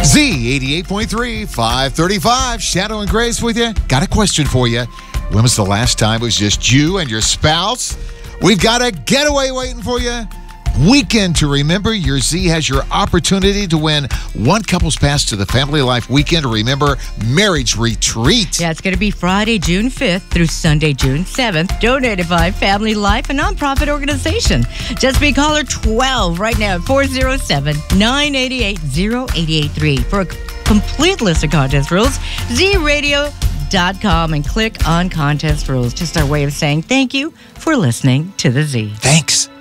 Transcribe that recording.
Z88.3, 535. Shadow and Grace with you. Got a question for you. When was the last time it was just you and your spouse? We've got a getaway waiting for you. Weekend to remember. Your Z has your opportunity to win one couple's pass to the Family Life Weekend to Remember Marriage Retreat. Yeah, it's going to be Friday, June 5th through Sunday, June 7th. Donated by Family Life, a nonprofit organization. Just be caller 12 right now at 407-988-0883. For a complete list of contest rules, zradio.com and click on contest rules. Just our way of saying thank you for listening to the Z. Thanks.